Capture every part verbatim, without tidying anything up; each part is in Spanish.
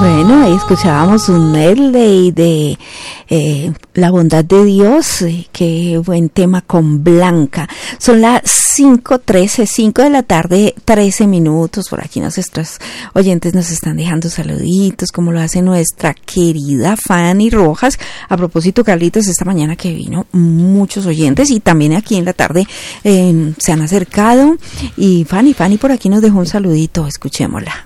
Bueno, ahí escuchábamos un medley de eh, la bondad de Dios, eh, qué buen tema con Blanca. Son las cinco trece, cinco de la tarde, trece minutos. Por aquí nuestros oyentes nos están dejando saluditos, como lo hace nuestra querida Fanny Rojas. A propósito, Carlitos, esta mañana que vino, muchos oyentes y también aquí en la tarde eh, se han acercado. Y Fanny, Fanny por aquí nos dejó un saludito, escuchémosla.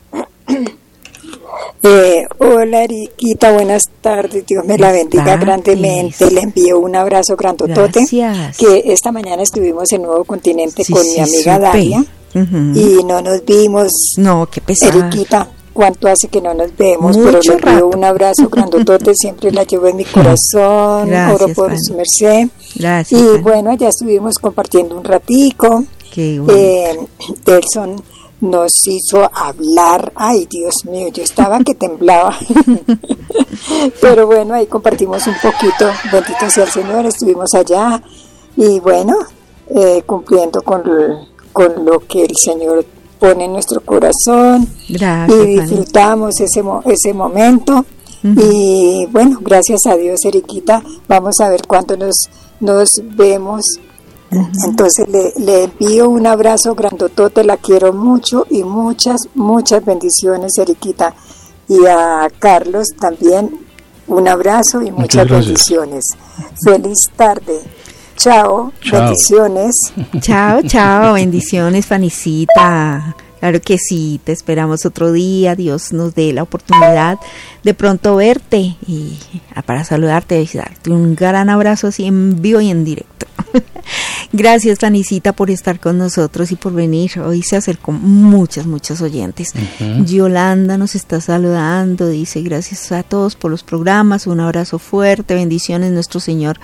Eh, hola Eriquita, buenas tardes, Dios me la bendiga grandemente, le envío un abrazo grandotote. Gracias. Que esta mañana estuvimos en Nuevo Continente sí, con sí, mi amiga supe. Dalia uh-huh. y no nos vimos. No, qué pesar. Eriquita, ¿cuánto hace que no nos vemos? Mucho pero le envío rato. Un abrazo grandotote, siempre la llevo en mi corazón, gracias, oro por Fanny. Su merced. Gracias, y Fanny. bueno, ya estuvimos compartiendo un ratico. Qué bueno. eh, Delson nos hizo hablar, ay Dios mío, yo estaba que temblaba, pero bueno, ahí compartimos un poquito, bendito sea el Señor, estuvimos allá y bueno, eh, cumpliendo con, con lo que el Señor pone en nuestro corazón. Gracias, y disfrutamos ese, ese momento uh-huh. y bueno, gracias a Dios, Eriquita, vamos a ver cuándo nos, nos vemos. Entonces le, le envío un abrazo grandotote, la quiero mucho y muchas, muchas bendiciones, Eriquita. Y a Carlos también un abrazo y muchas, muchas bendiciones. Feliz tarde. Chao, chao. Bendiciones. Chao, chao, bendiciones, Fanicita. Claro que sí, te esperamos otro día, Dios nos dé la oportunidad de pronto verte y para saludarte y darte un gran abrazo así en vivo y en directo. Gracias, Fanicita, por estar con nosotros y por venir. Hoy se acercó muchas, muchas oyentes. Uh-huh. Yolanda nos está saludando, dice gracias a todos por los programas, un abrazo fuerte, bendiciones, nuestro Señor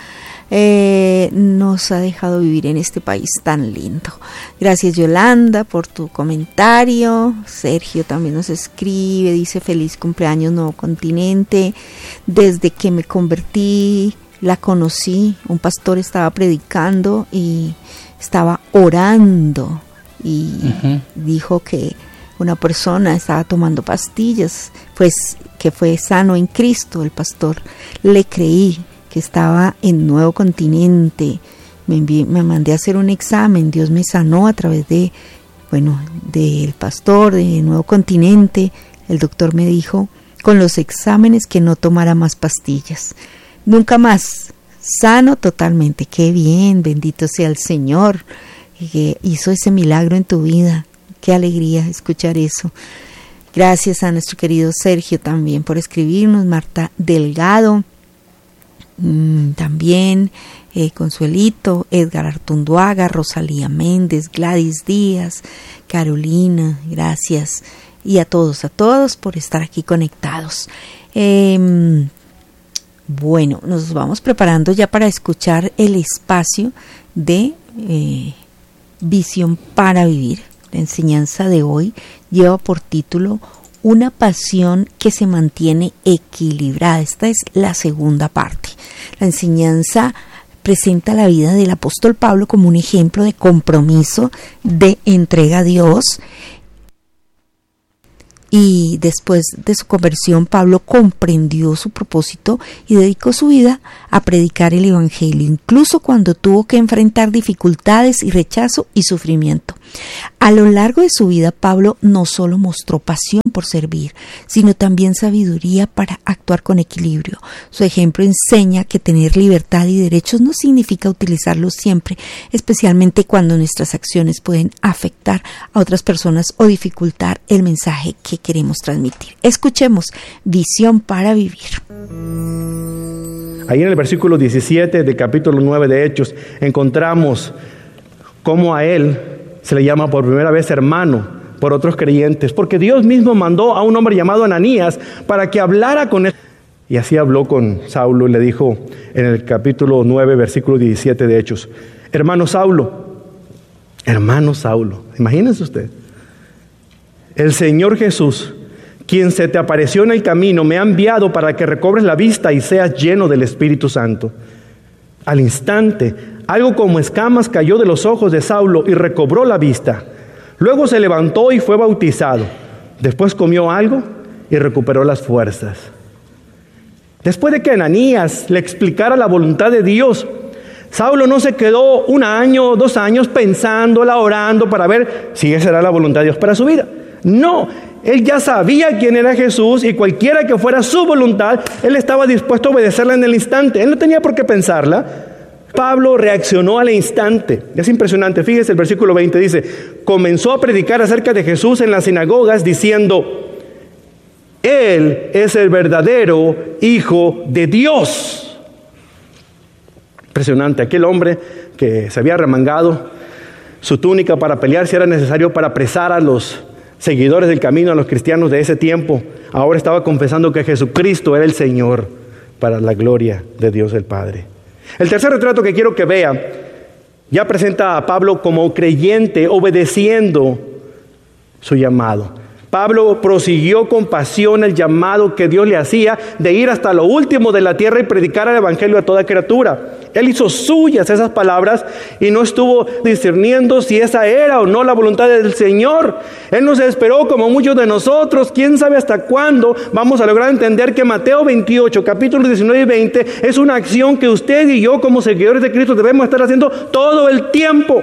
eh, nos ha dejado vivir en este país tan lindo. Gracias, Yolanda, por tu comentario. Sergio también nos escribe, dice feliz cumpleaños Nuevo Continente, desde que me convertí la conocí, un pastor estaba predicando y estaba orando y uh-huh. dijo que una persona estaba tomando pastillas, pues que fue sano en Cristo. El pastor le creí que estaba en Nuevo Continente, me, envié, me mandé a hacer un examen, Dios me sanó a través de, bueno, del pastor de Nuevo Continente. El doctor me dijo con los exámenes que no tomara más pastillas. Nunca más, sano totalmente. Qué bien, bendito sea el Señor que hizo ese milagro en tu vida. Qué alegría escuchar eso. Gracias a nuestro querido Sergio también por escribirnos, Marta Delgado, mmm, también eh, Consuelito, Edgar Artunduaga, Rosalía Méndez, Gladys Díaz, Carolina, gracias. Y a todos, a todos por estar aquí conectados. Eh, Bueno, nos vamos preparando ya para escuchar el espacio de eh, Visión para Vivir. La enseñanza de hoy lleva por título Una pasión que se mantiene equilibrada. Esta es la segunda parte. La enseñanza presenta la vida del apóstol Pablo como un ejemplo de compromiso, de entrega a Dios. Y después de su conversión, Pablo comprendió su propósito y dedicó su vida a predicar el evangelio, incluso cuando tuvo que enfrentar dificultades y rechazo y sufrimiento. A lo largo de su vida, Pablo no solo mostró pasión por servir, sino también sabiduría para actuar con equilibrio. Su ejemplo enseña que tener libertad y derechos no significa utilizarlos siempre, especialmente cuando nuestras acciones pueden afectar a otras personas o dificultar el mensaje que queremos transmitir. Escuchemos Visión para Vivir. Ahí en el versículo diecisiete del capítulo nueve de Hechos encontramos cómo a él se le llama por primera vez hermano por otros creyentes, porque Dios mismo mandó a un hombre llamado Ananías para que hablara con él. Y así habló con Saulo y le dijo en el capítulo nueve, versículo diecisiete de Hechos: hermano Saulo, hermano Saulo, imagínense usted, el Señor Jesús, quien se te apareció en el camino, me ha enviado para que recobres la vista y seas lleno del Espíritu Santo. Al instante, algo como escamas cayó de los ojos de Saulo y recobró la vista. Luego se levantó y fue bautizado. Después comió algo y recuperó las fuerzas. Después de que Ananías le explicara la voluntad de Dios, Saulo no se quedó un año, dos años pensándola, orando para ver si esa era la voluntad de Dios para su vida. No, él ya sabía quién era Jesús y cualquiera que fuera su voluntad, él estaba dispuesto a obedecerla en el instante. Él no tenía por qué pensarla. Pablo reaccionó al instante. Es impresionante. Fíjese, el versículo veinte dice: comenzó a predicar acerca de Jesús en las sinagogas diciendo: Él es el verdadero Hijo de Dios. Impresionante. Aquel hombre que se había remangado su túnica para pelear si era necesario para apresar a los seguidores del camino, a los cristianos de ese tiempo, ahora estaba confesando que Jesucristo era el Señor, para la gloria de Dios el Padre. El tercer retrato que quiero que vea ya presenta a Pablo como creyente obedeciendo su llamado. Pablo prosiguió con pasión el llamado que Dios le hacía de ir hasta lo último de la tierra y predicar el evangelio a toda criatura. Él hizo suyas esas palabras y no estuvo discerniendo si esa era o no la voluntad del Señor. Él no se esperó como muchos de nosotros. ¿Quién sabe hasta cuándo vamos a lograr entender que Mateo veintiocho, capítulos diecinueve y veinte es una acción que usted y yo como seguidores de Cristo debemos estar haciendo todo el tiempo?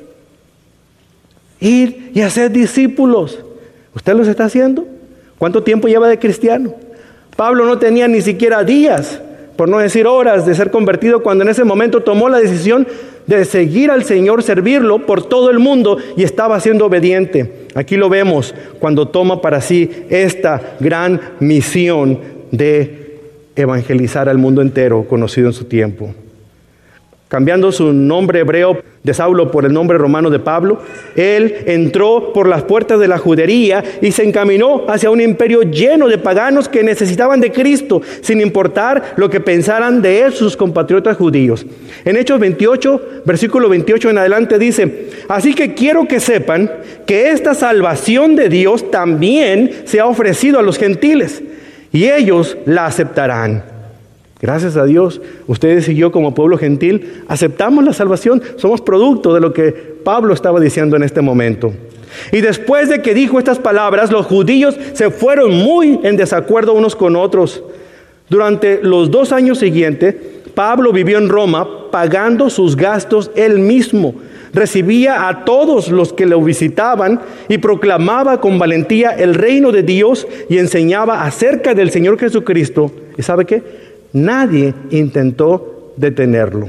Ir y hacer discípulos. ¿Usted los está haciendo? ¿Cuánto tiempo lleva de cristiano? Pablo no tenía ni siquiera días, por no decir horas, de ser convertido cuando en ese momento tomó la decisión de seguir al Señor, servirlo por todo el mundo y estaba siendo obediente. Aquí lo vemos cuando toma para sí esta gran misión de evangelizar al mundo entero conocido en su tiempo. Cambiando su nombre hebreo de Saulo por el nombre romano de Pablo, él entró por las puertas de la judería y se encaminó hacia un imperio lleno de paganos que necesitaban de Cristo, sin importar lo que pensaran de él sus compatriotas judíos. En Hechos veintiocho, versículo veintiocho en adelante dice: así que quiero que sepan que esta salvación de Dios también se ha ofrecido a los gentiles, y ellos la aceptarán. Gracias a Dios, ustedes y yo como pueblo gentil aceptamos la salvación, somos producto de lo que Pablo estaba diciendo en este momento. Y después de que dijo estas palabras, los judíos se fueron muy en desacuerdo unos con otros. Durante los dos años siguientes, Pablo vivió en Roma pagando sus gastos él mismo. Recibía a todos los que lo visitaban y proclamaba con valentía el reino de Dios y enseñaba acerca del Señor Jesucristo. ¿Y sabe qué? Nadie intentó detenerlo.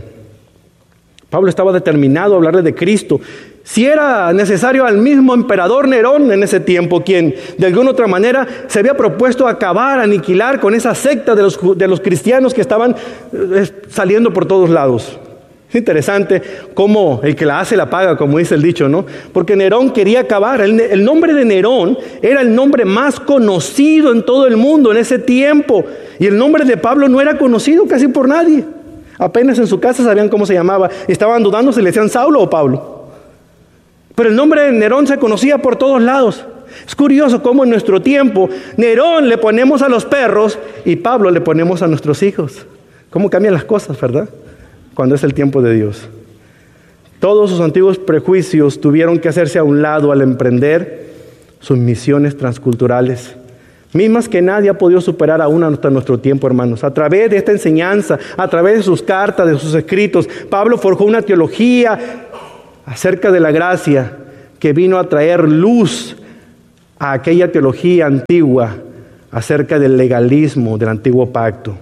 Pablo estaba determinado a hablarle de Cristo. Si era necesario, al mismo emperador Nerón en ese tiempo, quien de alguna otra manera se había propuesto acabar, aniquilar con esa secta de los, de los cristianos que estaban eh, saliendo por todos lados. Es interesante cómo el que la hace la paga, como dice el dicho, ¿no? Porque Nerón quería acabar. El, el nombre de Nerón era el nombre más conocido en todo el mundo en ese tiempo. Y el nombre de Pablo no era conocido casi por nadie. Apenas en su casa sabían cómo se llamaba. Y estaban dudando si le decían Saulo o Pablo. Pero el nombre de Nerón se conocía por todos lados. Es curioso cómo en nuestro tiempo Nerón le ponemos a los perros y Pablo le ponemos a nuestros hijos. Cómo cambian las cosas, ¿verdad? Cuando es el tiempo de Dios. Todos sus antiguos prejuicios tuvieron que hacerse a un lado al emprender sus misiones transculturales, mismas que nadie ha podido superar aún hasta nuestro tiempo, hermanos. A través de esta enseñanza, a través de sus cartas, de sus escritos, Pablo forjó una teología acerca de la gracia que vino a traer luz a aquella teología antigua acerca del legalismo del antiguo pacto.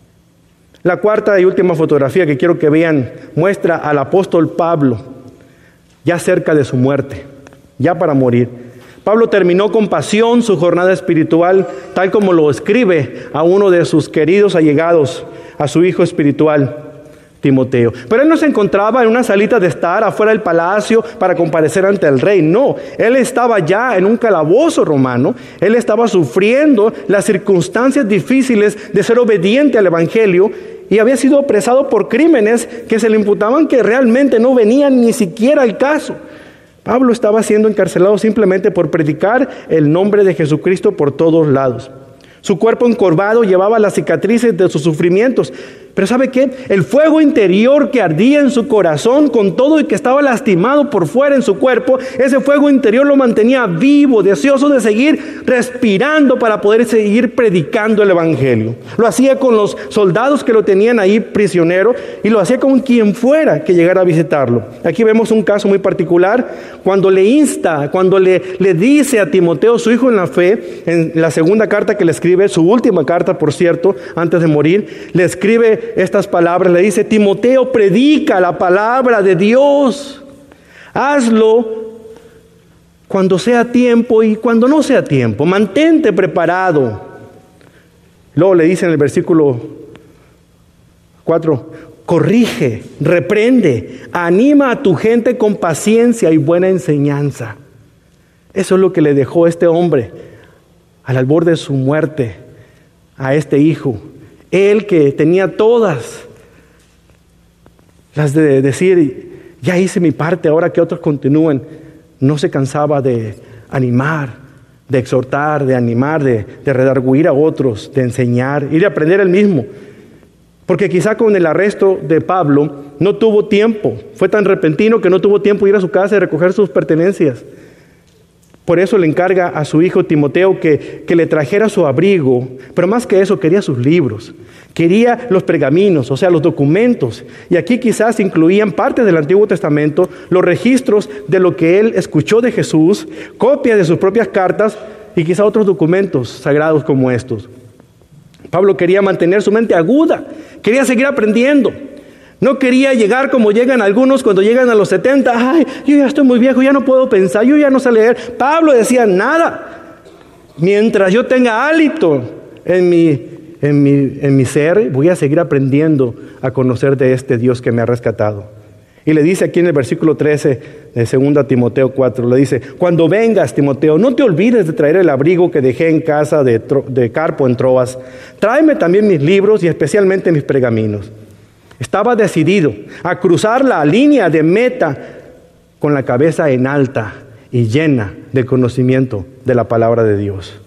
La cuarta y última fotografía que quiero que vean muestra al apóstol Pablo ya cerca de su muerte, ya para morir. Pablo terminó con pasión su jornada espiritual, tal como lo escribe a uno de sus queridos allegados, a su hijo espiritual, Timoteo. Pero él no se encontraba en una salita de estar afuera del palacio para comparecer ante el rey. No, él estaba ya en un calabozo romano. Él estaba sufriendo las circunstancias difíciles de ser obediente al evangelio y había sido apresado por crímenes que se le imputaban que realmente no venían ni siquiera al caso. Pablo estaba siendo encarcelado simplemente por predicar el nombre de Jesucristo por todos lados. Su cuerpo encorvado llevaba las cicatrices de sus sufrimientos. Pero ¿sabe qué? El fuego interior que ardía en su corazón con todo y que estaba lastimado por fuera en su cuerpo, ese fuego interior lo mantenía vivo, deseoso de seguir respirando para poder seguir predicando el evangelio. Lo hacía con los soldados que lo tenían ahí prisionero y lo hacía con quien fuera que llegara a visitarlo. Aquí vemos un caso muy particular cuando le insta, cuando le, le dice a Timoteo, su hijo en la fe, en la segunda carta que le escribe, su última carta por cierto, antes de morir, le escribe estas palabras, le dice: Timoteo, predica la palabra de Dios, hazlo cuando sea tiempo y cuando no sea tiempo, mantente preparado. Luego le dice en el versículo cuatro, corrige, reprende, anima a tu gente con paciencia y buena enseñanza. Eso es lo que le dejó este hombre al albor de su muerte a este hijo. Él que tenía todas las de decir, ya hice mi parte, ahora que otros continúen, no se cansaba de animar, de exhortar, de animar, de, de redarguir a otros, de enseñar y de aprender él mismo. Porque quizá con el arresto de Pablo no tuvo tiempo, fue tan repentino que no tuvo tiempo de ir a su casa y recoger sus pertenencias. Por eso le encarga a su hijo Timoteo que, que le trajera su abrigo, pero más que eso quería sus libros, quería los pergaminos, o sea, los documentos. Y aquí quizás incluían partes del Antiguo Testamento, los registros de lo que él escuchó de Jesús, copias de sus propias cartas y quizá otros documentos sagrados como estos. Pablo quería mantener su mente aguda, quería seguir aprendiendo. No quería llegar como llegan algunos cuando llegan a los setenta. Ay, yo ya estoy muy viejo, ya no puedo pensar, yo ya no sé leer. Pablo decía, nada. Mientras yo tenga hálito en mi, en mi, en mi ser, voy a seguir aprendiendo a conocer de este Dios que me ha rescatado. Y le dice aquí en el versículo trece de segunda Timoteo cuatro, le dice, cuando vengas, Timoteo, no te olvides de traer el abrigo que dejé en casa de, de Carpo en Troas. Tráeme también mis libros y especialmente mis pergaminos. Estaba decidido a cruzar la línea de meta con la cabeza en alta y llena de conocimiento de la palabra de Dios.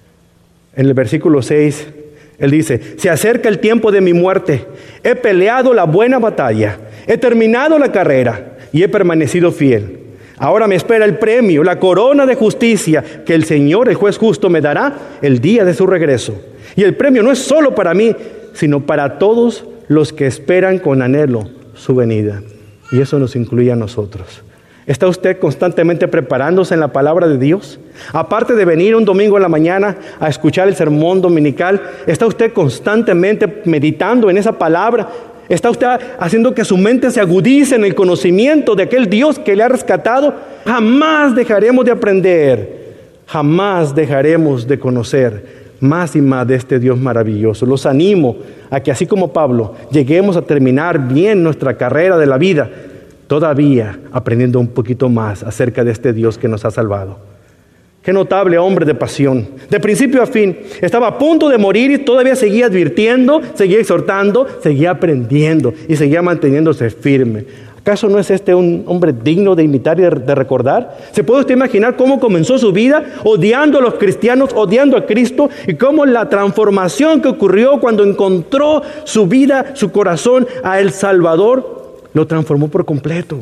En el versículo seis, él dice, se acerca el tiempo de mi muerte, he peleado la buena batalla, he terminado la carrera y he permanecido fiel. Ahora me espera el premio, la corona de justicia que el Señor, el juez justo, me dará el día de su regreso. Y el premio no es solo para mí, sino para todos los que esperan con anhelo su venida. Y eso nos incluye a nosotros. ¿Está usted constantemente preparándose en la palabra de Dios? Aparte de venir un domingo en la mañana a escuchar el sermón dominical, ¿está usted constantemente meditando en esa palabra? ¿Está usted haciendo que su mente se agudice en el conocimiento de aquel Dios que le ha rescatado? Jamás dejaremos de aprender, jamás dejaremos de conocer más y más de este Dios maravilloso. Los animo a que así como Pablo, lleguemos a terminar bien nuestra carrera de la vida, todavía aprendiendo un poquito más acerca de este Dios que nos ha salvado. Qué notable hombre de pasión. De principio a fin, estaba a punto de morir y todavía seguía advirtiendo, seguía exhortando, seguía aprendiendo y seguía manteniéndose firme. ¿Acaso no es este un hombre digno de imitar y de, de recordar? ¿Se puede usted imaginar cómo comenzó su vida odiando a los cristianos, odiando a Cristo, y cómo la transformación que ocurrió cuando encontró su vida, su corazón a el Salvador, lo transformó por completo?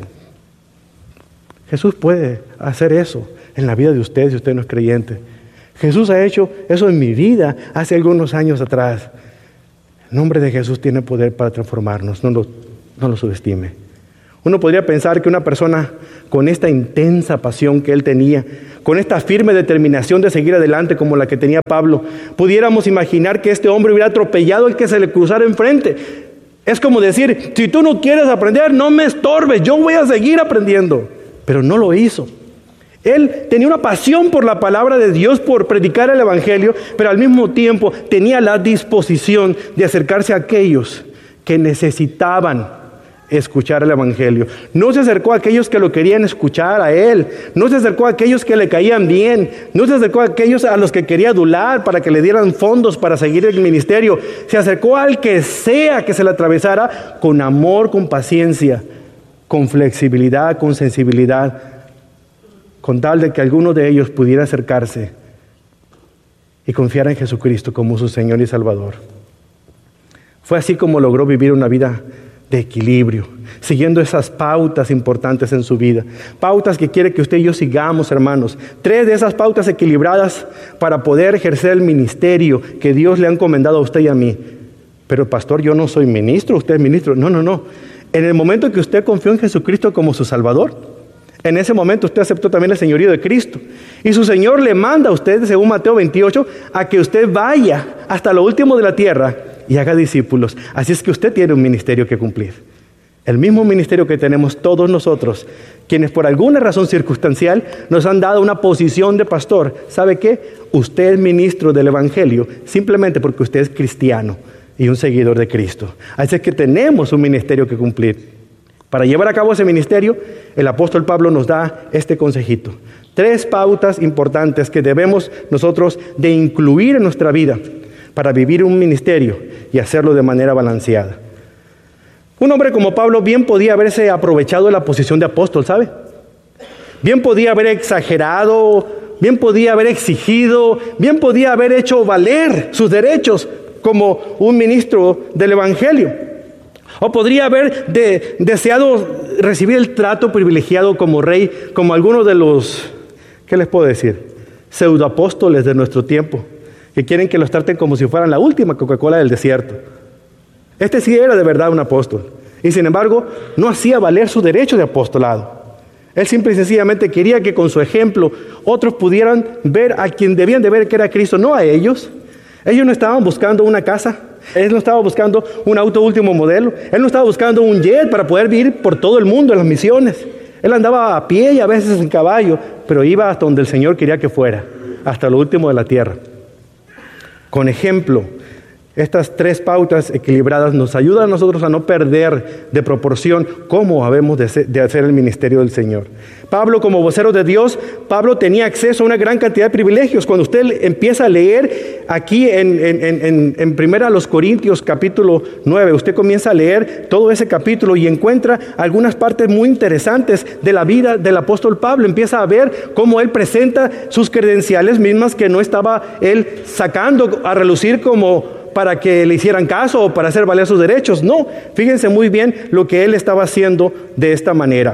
Jesús puede hacer eso en la vida de usted si usted no es creyente. Jesús ha hecho eso en mi vida hace algunos años atrás. El nombre de Jesús tiene poder para transformarnos, no lo, no lo subestime. Uno podría pensar que una persona con esta intensa pasión que él tenía, con esta firme determinación de seguir adelante como la que tenía Pablo, pudiéramos imaginar que este hombre hubiera atropellado al que se le cruzara enfrente. Es como decir, si tú no quieres aprender, no me estorbes, yo voy a seguir aprendiendo. Pero no lo hizo. Él tenía una pasión por la palabra de Dios, por predicar el evangelio, pero al mismo tiempo tenía la disposición de acercarse a aquellos que necesitaban escuchar el evangelio. No se acercó a aquellos que lo querían escuchar a él, no se acercó a aquellos que le caían bien, no se acercó a aquellos a los que quería adular para que le dieran fondos para seguir el ministerio. Se acercó al que sea que se le atravesara con amor, con paciencia, con flexibilidad, con sensibilidad, con tal de que alguno de ellos pudiera acercarse y confiar en Jesucristo como su Señor y Salvador. Fue así como logró vivir una vida de equilibrio, siguiendo esas pautas importantes en su vida. Pautas que quiere que usted y yo sigamos, hermanos. Tres de esas pautas equilibradas para poder ejercer el ministerio que Dios le ha encomendado a usted y a mí. Pero pastor, yo no soy ministro, usted es ministro. No, no, no. En el momento que usted confió en Jesucristo como su Salvador, en ese momento usted aceptó también el señorío de Cristo. Y su Señor le manda a usted, según Mateo veintiocho, a que usted vaya hasta lo último de la tierra y haga discípulos. Así es que usted tiene un ministerio que cumplir. El mismo ministerio que tenemos todos nosotros, quienes por alguna razón circunstancial nos han dado una posición de pastor. ¿Sabe qué? Usted es ministro del Evangelio simplemente porque usted es cristiano y un seguidor de Cristo. Así es que tenemos un ministerio que cumplir. Para llevar a cabo ese ministerio, el apóstol Pablo nos da este consejito. Tres pautas importantes que debemos nosotros de incluir en nuestra vida para vivir un ministerio y hacerlo de manera balanceada. Un hombre como Pablo bien podía haberse aprovechado de la posición de apóstol, ¿sabe? Bien podía haber exagerado, bien podía haber exigido, bien podía haber hecho valer sus derechos como un ministro del Evangelio. O podría haber de, deseado recibir el trato privilegiado como rey, como algunos de los, ¿qué les puedo decir? Pseudoapóstoles de nuestro tiempo, que quieren que los traten como si fueran la última Coca-Cola del desierto. Este sí era de verdad un apóstol, y sin embargo no hacía valer su derecho de apostolado. Él simple y sencillamente quería que con su ejemplo otros pudieran ver a quien debían de ver, que era Cristo, no a ellos. Ellos no estaban buscando una casa, él no estaba buscando un auto último modelo, él no estaba buscando un jet para poder vivir por todo el mundo en las misiones. Él andaba a pie y a veces en caballo, pero iba hasta donde el Señor quería que fuera, hasta lo último de la tierra. Con ejemplo, estas tres pautas equilibradas nos ayudan a nosotros a no perder de proporción cómo habemos de, de hacer el ministerio del Señor. Pablo, como vocero de Dios, Pablo tenía acceso a una gran cantidad de privilegios. Cuando usted empieza a leer aquí en, en, en, en Primera a los Corintios, capítulo nueve, usted comienza a leer todo ese capítulo y encuentra algunas partes muy interesantes de la vida del apóstol Pablo. Empieza a ver cómo él presenta sus credenciales mismas que no estaba él sacando a relucir como para que le hicieran caso o para hacer valer sus derechos. No, fíjense muy bien lo que él estaba haciendo de esta manera.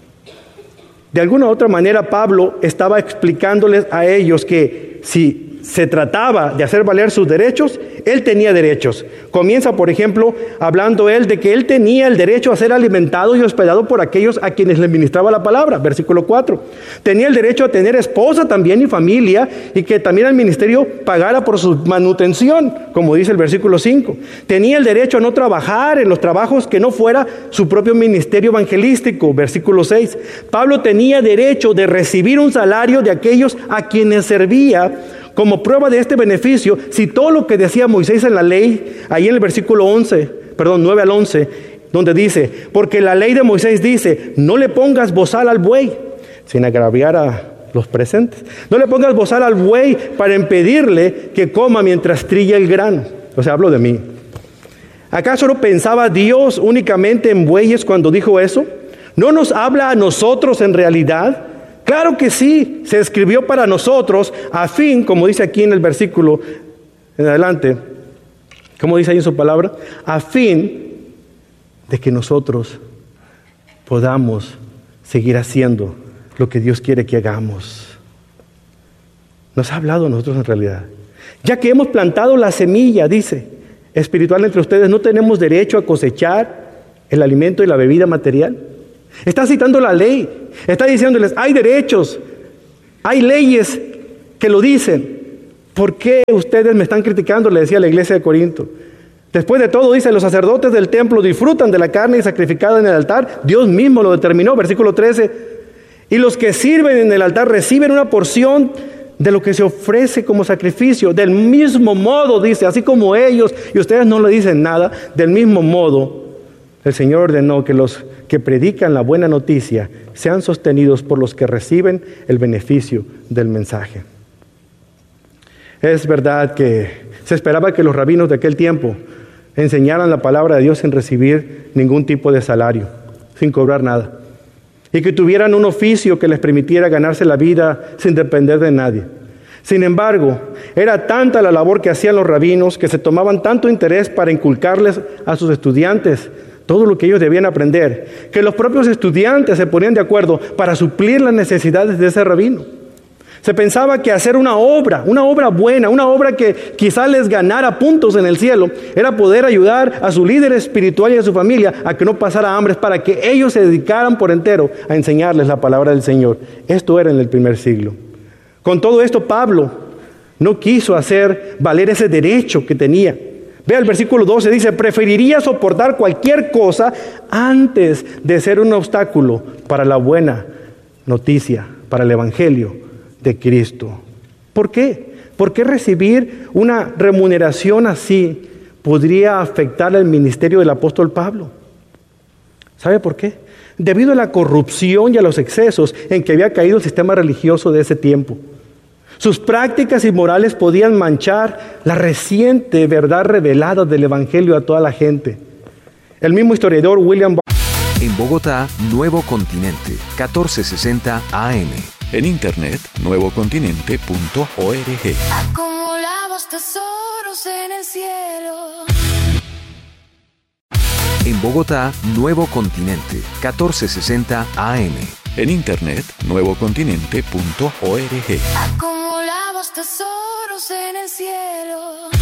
De alguna u otra manera, Pablo estaba explicándoles a ellos que si se trataba de hacer valer sus derechos, él tenía derechos. Comienza, por ejemplo, hablando él de que él tenía el derecho a ser alimentado y hospedado por aquellos a quienes le ministraba la palabra, versículo cuatro. Tenía el derecho a tener esposa también y familia, y que también el ministerio pagara por su manutención, como dice el versículo cinco. Tenía el derecho a no trabajar en los trabajos que no fuera su propio ministerio evangelístico, versículo seis. Pablo tenía derecho de recibir un salario de aquellos a quienes servía. Como prueba de este beneficio, citó lo que decía Moisés en la ley, ahí en el versículo once, perdón, nueve al once, donde dice, porque la ley de Moisés dice, no le pongas bozal al buey, sin agraviar a los presentes, no le pongas bozal al buey para impedirle que coma mientras trilla el grano. O sea, hablo de mí. ¿Acaso no pensaba Dios únicamente en bueyes cuando dijo eso? ¿No nos habla a nosotros en realidad? Claro que sí, se escribió para nosotros a fin, como dice aquí en el versículo en adelante, como dice ahí en su palabra, a fin de que nosotros podamos seguir haciendo lo que Dios quiere que hagamos. Nos ha hablado a nosotros en realidad. Ya que hemos plantado la semilla, dice, espiritual entre ustedes, ¿no tenemos derecho a cosechar el alimento y la bebida material? Está citando la ley, está diciéndoles, hay derechos, hay leyes que lo dicen. ¿Por qué ustedes me están criticando? Le decía la iglesia de Corinto. Después de todo, dice, los sacerdotes del templo disfrutan de la carne sacrificada en el altar. Dios mismo lo determinó, versículo trece. Y los que sirven en el altar reciben una porción de lo que se ofrece como sacrificio. Del mismo modo, dice, así como ellos, y ustedes no le dicen nada, del mismo modo, el Señor ordenó que los que predican la buena noticia sean sostenidos por los que reciben el beneficio del mensaje. Es verdad que se esperaba que los rabinos de aquel tiempo enseñaran la palabra de Dios sin recibir ningún tipo de salario, sin cobrar nada, y que tuvieran un oficio que les permitiera ganarse la vida sin depender de nadie. Sin embargo, era tanta la labor que hacían los rabinos que se tomaban tanto interés para inculcarles a sus estudiantes todo lo que ellos debían aprender, que los propios estudiantes se ponían de acuerdo para suplir las necesidades de ese rabino. Se pensaba que hacer una obra, una obra buena, una obra que quizás les ganara puntos en el cielo, era poder ayudar a su líder espiritual y a su familia a que no pasara hambre, para que ellos se dedicaran por entero a enseñarles la palabra del Señor. Esto era en el primer siglo. Con todo esto, Pablo no quiso hacer valer ese derecho que tenía. Vea el versículo doce, dice: preferiría soportar cualquier cosa antes de ser un obstáculo para la buena noticia, para el evangelio de Cristo. ¿Por qué? ¿Por qué recibir una remuneración así podría afectar el ministerio del apóstol Pablo? ¿Sabe por qué? Debido a la corrupción y a los excesos en que había caído el sistema religioso de ese tiempo. Sus prácticas inmorales podían manchar la reciente verdad revelada del evangelio a toda la gente. El mismo historiador William Barclay. En Bogotá, Nuevo Continente, catorce sesenta A M. En internet, nuevo continente punto org. Acumulamos tesoros en el cielo. En Bogotá, Nuevo Continente, catorce sesenta A M. En internet, nuevo continente punto org. Acumulamos tesoros en el cielo.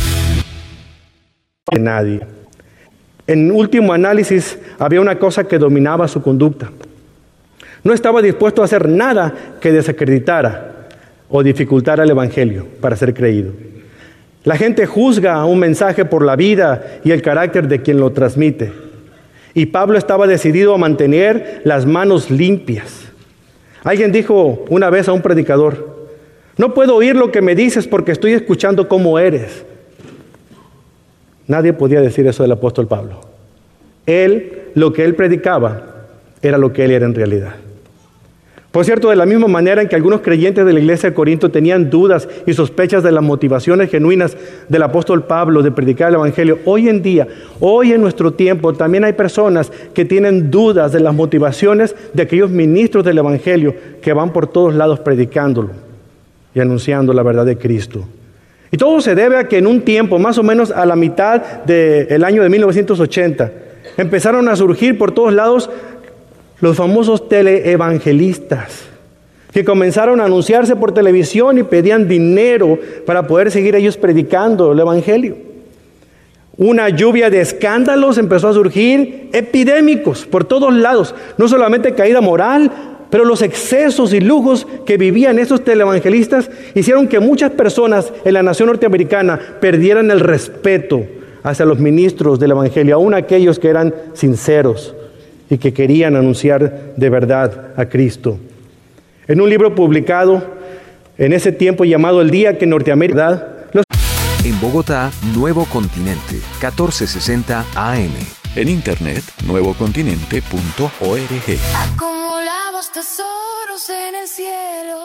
De nadie. En último análisis, había una cosa que dominaba su conducta. No estaba dispuesto a hacer nada que desacreditara o dificultara el evangelio para ser creído. La gente juzga un mensaje por la vida y el carácter de quien lo transmite. Y Pablo estaba decidido a mantener las manos limpias. Alguien dijo una vez a un predicador: no puedo oír lo que me dices porque estoy escuchando cómo eres. Nadie podía decir eso del apóstol Pablo. Él, lo que él predicaba, era lo que él era en realidad. Por cierto, de la misma manera en que algunos creyentes de la iglesia de Corinto tenían dudas y sospechas de las motivaciones genuinas del apóstol Pablo de predicar el evangelio, hoy en día, hoy en nuestro tiempo, también hay personas que tienen dudas de las motivaciones de aquellos ministros del evangelio que van por todos lados predicándolo y anunciando la verdad de Cristo. Y todo se debe a que en un tiempo, más o menos a la mitad del año de mil novecientos ochenta, empezaron a surgir por todos lados los famosos teleevangelistas, que comenzaron a anunciarse por televisión y pedían dinero para poder seguir ellos predicando el evangelio. Una lluvia de escándalos empezó a surgir, epidémicos por todos lados. No solamente caída moral, pero los excesos y lujos que vivían estos teleevangelistas hicieron que muchas personas en la nación norteamericana perdieran el respeto hacia los ministros del evangelio, aún aquellos que eran sinceros y que querían anunciar de verdad a Cristo. En un libro publicado en ese tiempo llamado El Día que Norteamérica... Los... En Bogotá, Nuevo Continente, catorce sesenta A M. En internet, nuevo continente punto org. Acumulamos tesoros en el cielo.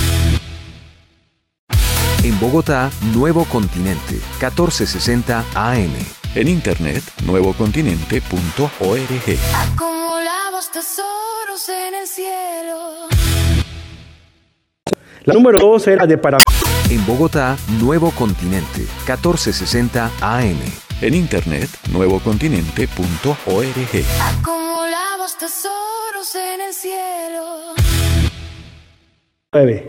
En Bogotá, Nuevo Continente, catorce sesenta A M. En internet, nuevo continente punto org. Acumulamos tesoros en el cielo. La número dos era de para... En Bogotá, Nuevo Continente, catorce sesenta A M. En internet, nuevo continente punto org. Acumulamos tesoros en el cielo. nueve.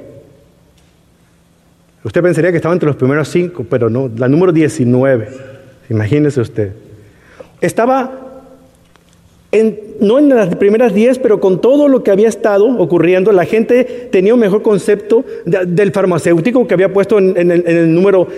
Usted pensaría que estaba entre los primeros cinco, pero no, la número diecinueve. Imagínese usted. Estaba en, no en las primeras diez, pero con todo lo que había estado ocurriendo, la gente tenía un mejor concepto de, del farmacéutico que había puesto en, en, el, en el número